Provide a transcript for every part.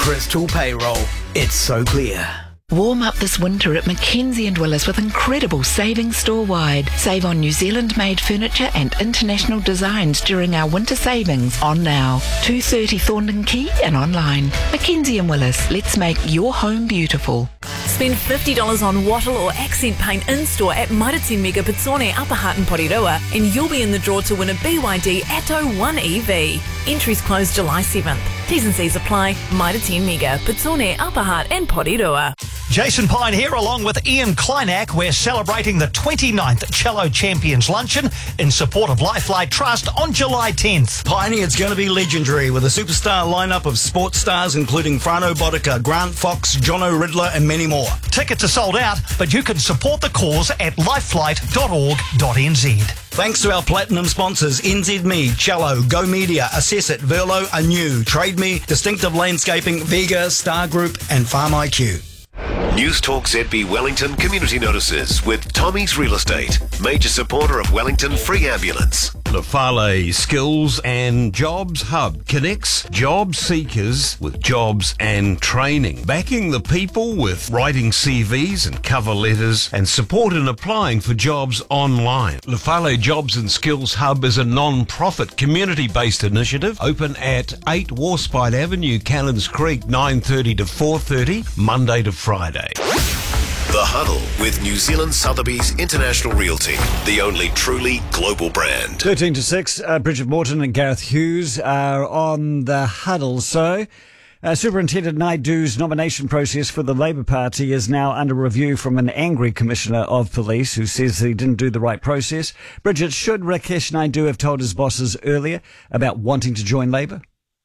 Crystal Payroll. It's so clear. Warm up this winter at Mackenzie & Willis with incredible savings store-wide. Save on New Zealand-made furniture and international designs during our winter savings on now. 230 Thorndon Quay and online. Mackenzie & Willis, let's make your home beautiful. Spend $50 on wattle or accent paint in-store at Mairiti Mega Pitsone Upper Hutt and Porirua and you'll be in the draw to win a BYD Atto 1 EV. Entries close July 7th. T's and C's apply. Mairiti Mega Pitsone Upper Hutt and Porirua. Jason Pine here along with Ian Kleinak. We're celebrating the 29th Cello Champions Luncheon in support of Lifelight Trust on July 10th. Piney, it's going to be legendary with a superstar lineup of sports stars including Frano Bodica, Grant Fox, Jono Riddler and many more. Tickets are sold out, but you can support the cause at lifelight.org.nz. Thanks to our platinum sponsors, NZME, Cello, Go Media, Assess It, Verlo, Anew, Trade Me, Distinctive Landscaping, Vega, Star Group and Farm IQ. News Talk ZB Wellington Community Notices with Tommy's Real Estate, major supporter of Wellington Free Ambulance. The Fale Skills and Jobs Hub connects job seekers with jobs and training, backing the people with writing CVs and cover letters and support in applying for jobs online. The Fale Jobs and Skills Hub is a non-profit community-based initiative open at 8 Warspite Avenue, Callans Creek, 9:30 to 4:30, Monday to Friday. The Huddle with New Zealand Sotheby's International Realty, the only truly global brand. 13 to 6, Bridget Morton and Gareth Hughes are on the Huddle. So, Superintendent Naidu's nomination process for the Labour Party is now under review from an angry Commissioner of Police who says he didn't do the right process. Bridget, should Rakesh Naidu have told his bosses earlier about wanting to join Labour?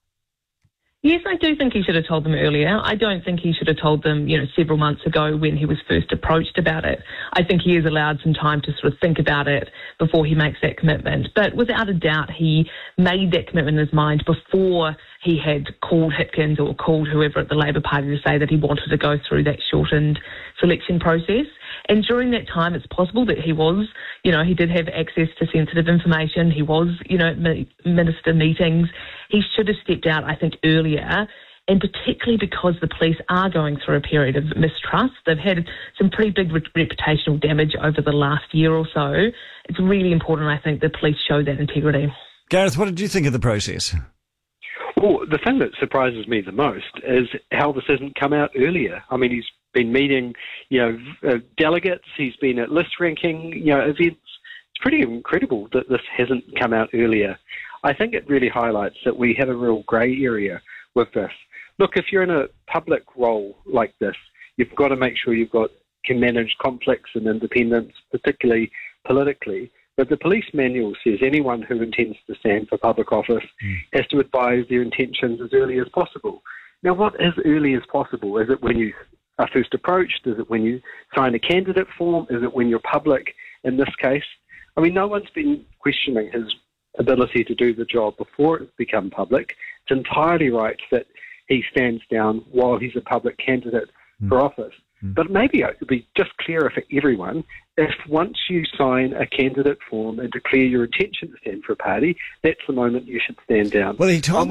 Yes, I do think he should have told them earlier. I don't think he should have told them, several months ago when he was first approached about it. I think he is allowed some time to sort of think about it before he makes that commitment. But without a doubt, he made that commitment in his mind before he had called Hipkins or called whoever at the Labour Party to say that he wanted to go through that shortened selection process. And during that time, it's possible that he was, he did have access to sensitive information. He was, at minister meetings. He should have stepped out, I think, earlier, and particularly because the police are going through a period of mistrust. They've had some pretty big reputational damage over the last year or so. It's really important, I think, the police show that integrity. Gareth, what did you think of the process? Well, the thing that surprises me the most is how this hasn't come out earlier. I mean, he's been meeting, delegates. He's been at list ranking, events. It's pretty incredible that this hasn't come out earlier. I think it really highlights that we have a real grey area with this. Look, if you're in a public role like this, you've got to make sure can manage conflicts and independence, particularly politically. But the police manual says anyone who intends to stand for public office has to advise their intentions as early as possible. Now, what is early as possible? Is it when you are first approached? Is it when you sign a candidate form? Is it when you're public in this case? I mean, no one's been questioning his ability to do the job before it's become public. It's entirely right that he stands down while he's a public candidate for office. But maybe it would be just clearer for everyone if once you sign a candidate form and declare your intention to stand for a party, that's the moment you should stand down. Well, he told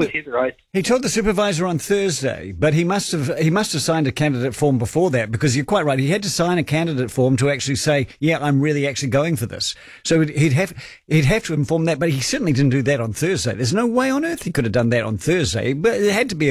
the supervisor on Thursday, but he must have signed a candidate form before that, because you're quite right. He had to sign a candidate form to actually say, yeah, I'm really actually going for this. So he'd have to inform that, but he certainly didn't do that on Thursday. There's no way on earth he could have done that on Thursday, but it had to be